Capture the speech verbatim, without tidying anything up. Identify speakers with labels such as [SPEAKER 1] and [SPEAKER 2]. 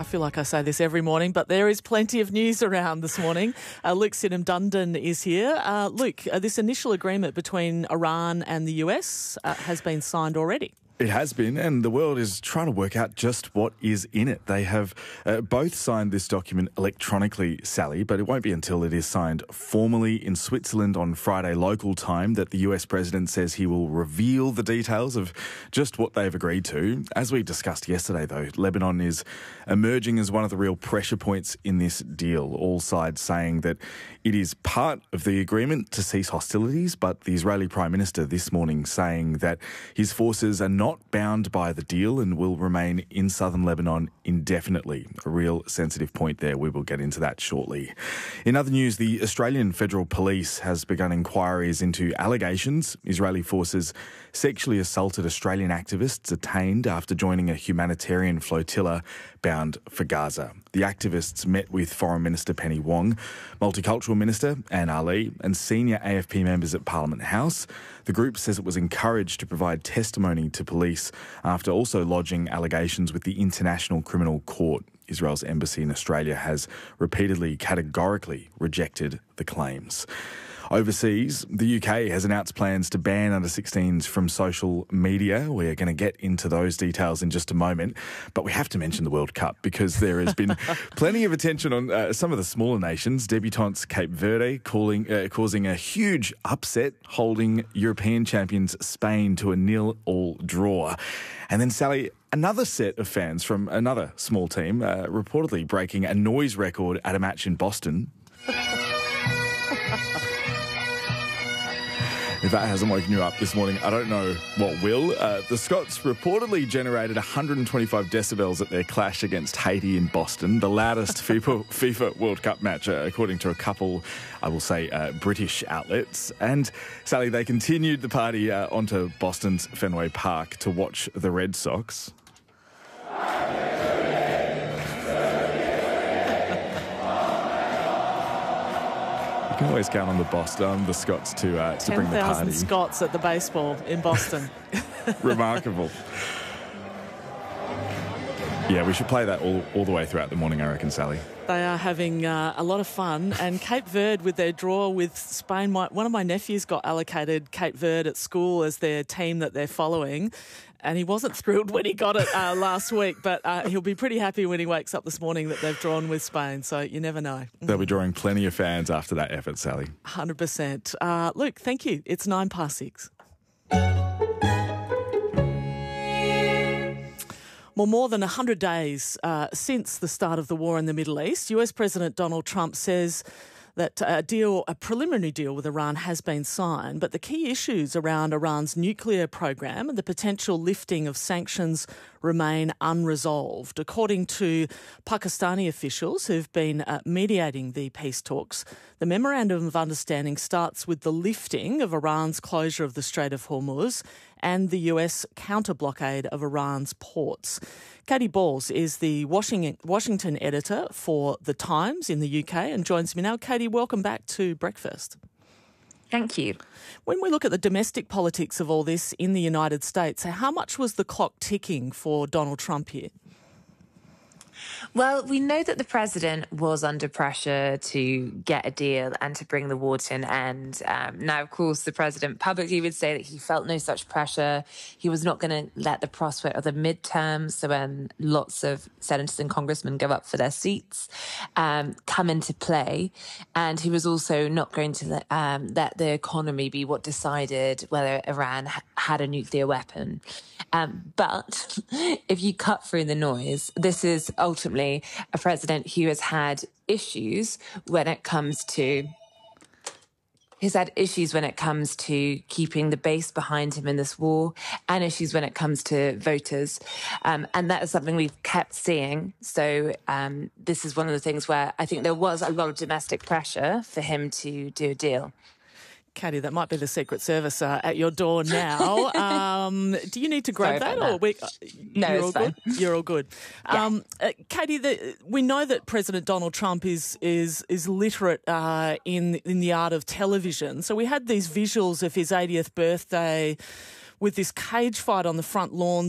[SPEAKER 1] I feel like I say this every morning, but there is plenty of news around this morning. Uh, Luke Sidham-Dundon is here. Uh, Luke, uh, this initial agreement between Iran and the U S uh, has been signed already.
[SPEAKER 2] It has been, and the world is trying to work out just what is in it. They have uh, both signed this document electronically, Sally, but it won't be until it is signed formally in Switzerland on Friday local time that the U S president says he will reveal the details of just what they've agreed to. As we discussed yesterday, though, Lebanon is emerging as one of the real pressure points in this deal. All sides saying that it is part of the agreement to cease hostilities, but the Israeli Prime Minister this morning saying that his forces are not bound by the deal and will remain in southern Lebanon indefinitely. A real sensitive point there. We will get into that shortly. In other news, the Australian Federal Police has begun inquiries into allegations Israeli forces sexually assaulted Australian activists detained after joining a humanitarian flotilla bound for Gaza. The activists met with Foreign Minister Penny Wong, Multicultural Minister Anne Ali and senior A F P members at Parliament House. The group says it was encouraged to provide testimony to police after also lodging allegations with the International Criminal Court. Israel's embassy in Australia has repeatedly categorically rejected the claims. Overseas, the U K has announced plans to ban under sixteens from social media. We're going to get into those details in just a moment. But we have to mention the World Cup because there has been plenty of attention on uh, some of the smaller nations. Debutantes Cape Verde calling, uh, causing a huge upset, holding European champions Spain to a nil-all draw. And then, Sally, another set of fans from another small team uh, reportedly breaking a noise record at a match in Boston. If that hasn't woken you up this morning, I don't know what will. Uh, the Scots reportedly generated one hundred twenty-five decibels at their clash against Haiti in Boston, the loudest FIFA, FIFA World Cup match, uh, according to a couple, I will say, uh, British outlets. And, Sally, they continued the party uh, onto Boston's Fenway Park to watch the Red Sox. You can always count on the Boston, the Scots to uh, to bring the party.
[SPEAKER 1] ten thousand Scots at the baseball in Boston.
[SPEAKER 2] Remarkable. Yeah, we should play that all, all the way throughout the morning, I reckon, Sally.
[SPEAKER 1] They are having uh, a lot of fun. And Cape Verde, with their draw with Spain, my, one of my nephews got allocated Cape Verde at school as their team that they're following. And he wasn't thrilled when he got it uh, last week, but uh, he'll be pretty happy when he wakes up this morning that they've drawn with Spain. So you never know.
[SPEAKER 2] They'll be drawing plenty of fans after that effort, Sally.
[SPEAKER 1] one hundred percent. Uh, Luke, thank you. It's nine past six. Well, more than one hundred days uh, since the start of the war in the Middle East, U S President Donald Trump says that a deal, a preliminary deal with Iran has been signed, but the key issues around Iran's nuclear program and the potential lifting of sanctions remain unresolved. According to Pakistani officials who've been uh, mediating the peace talks, the memorandum of understanding starts with the lifting of Iran's closure of the Strait of Hormuz and the U S counter-blockade of Iran's ports. Katie Balls is the Washington editor for The Times in the U K and joins me now. Katie, welcome back to Breakfast.
[SPEAKER 3] Thank you.
[SPEAKER 1] When we look at the domestic politics of all this in the United States, how much was the clock ticking for Donald Trump here?
[SPEAKER 3] Well, we know that the president was under pressure to get a deal and to bring the war to an end. Um, now, of course, the president publicly would say that he felt no such pressure. He was not going to let the prospect of the midterms, so when lots of senators and congressmen go up for their seats, um, come into play. And he was also not going to let, um, let the economy be what decided whether Iran ha- had a nuclear weapon. Um, but if you cut through the noise, this is ultimately a president who has had issues when it comes to He's had issues when it comes to keeping the base behind him in this war and issues when it comes to voters. Um, and that is something we've kept seeing. So um, this is one of the things where I think there was a lot of domestic pressure for him to do a deal.
[SPEAKER 1] Katie, that might be the Secret Service uh, at your door now. Um, do you need to grab
[SPEAKER 3] Sorry
[SPEAKER 1] that?
[SPEAKER 3] about
[SPEAKER 1] or we, uh,
[SPEAKER 3] No,
[SPEAKER 1] you're
[SPEAKER 3] it's
[SPEAKER 1] all
[SPEAKER 3] fine.
[SPEAKER 1] good? You're all good.
[SPEAKER 3] Yeah.
[SPEAKER 1] Um, uh, Katie, the, we know that President Donald Trump is is is literate uh, in in the art of television. So we had these visuals of his eightieth birthday with this cage fight on the front lawn